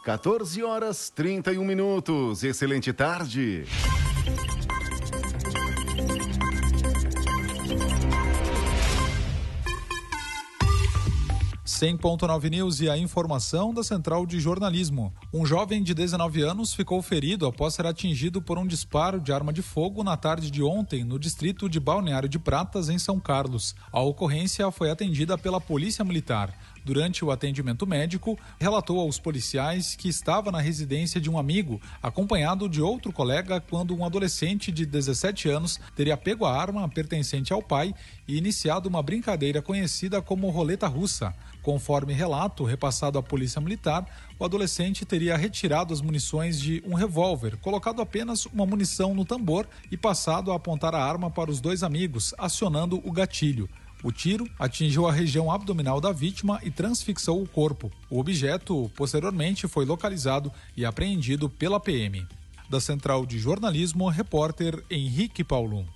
14h31. Excelente tarde. 100.9 News e a informação da Central de Jornalismo. Um jovem de 19 anos ficou ferido após ser atingido por um disparo de arma de fogo na tarde de ontem no distrito de Balneário de Pratas, em São Carlos. A ocorrência foi atendida pela Polícia Militar. Durante o atendimento médico, relatou aos policiais que estava na residência de um amigo, acompanhado de outro colega, quando um adolescente de 17 anos teria pego a arma pertencente ao pai e iniciado uma brincadeira conhecida como roleta russa. Conforme relato repassado à Polícia Militar, o adolescente teria retirado as munições de um revólver, colocado apenas uma munição no tambor e passado a apontar a arma para os dois amigos, acionando o gatilho. O tiro atingiu a região abdominal da vítima e transfixou o corpo. O objeto, posteriormente, foi localizado e apreendido pela PM. Da Central de Jornalismo, repórter Henrique Paulo.